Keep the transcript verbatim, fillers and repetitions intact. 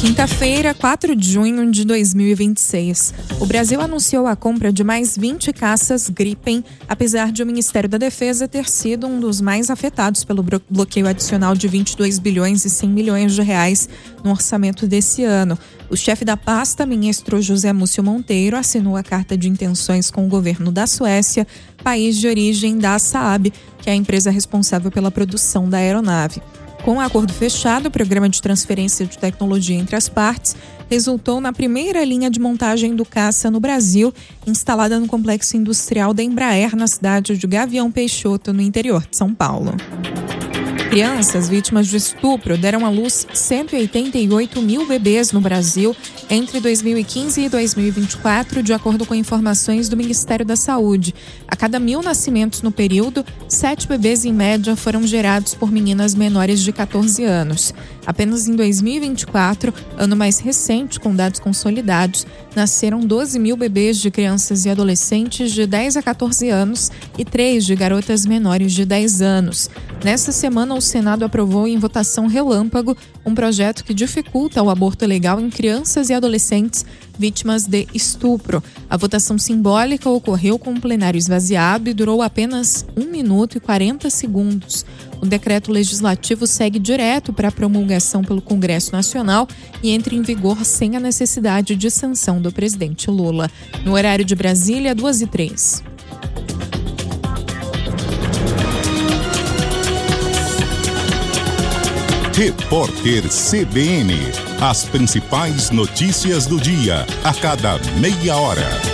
Quinta-feira, quatro de junho de dois mil e vinte e seis. O Brasil anunciou a compra de mais vinte caças Gripen, apesar de o Ministério da Defesa ter sido um dos mais afetados pelo bloqueio adicional de vinte e dois bilhões e cem milhões de reais no orçamento desse ano. O chefe da pasta, ministro José Múcio Monteiro, assinou a carta de intenções com o governo da Suécia, país de origem da Saab, que é a empresa responsável pela produção da aeronave. Com o acordo fechado, o programa de transferência de tecnologia entre as partes resultou na primeira linha de montagem do caça no Brasil, instalada no complexo industrial da Embraer, na cidade de Gavião Peixoto, no interior de São Paulo. Crianças vítimas de estupro deram à luz cento e oitenta e oito mil bebês no Brasil entre dois mil e quinze e dois mil e vinte e quatro, de acordo com informações do Ministério da Saúde. A cada mil nascimentos no período, sete bebês em média foram gerados por meninas menores de catorze anos. Apenas em dois mil e vinte e quatro, ano mais recente, com dados consolidados, nasceram doze mil bebês de crianças e adolescentes de dez a catorze anos e três de garotas menores de dez anos. Nesta semana, o Senado aprovou em votação relâmpago um projeto que dificulta o aborto legal em crianças e adolescentes vítimas de estupro. A votação simbólica ocorreu com o plenário esvaziado e durou apenas um minuto e quarenta segundos. O decreto legislativo segue direto para a promulgação pelo Congresso Nacional e entra em vigor sem a necessidade de sanção do presidente Lula. No horário de Brasília, duas e três. Repórter C B N. As principais notícias do dia, a cada meia hora.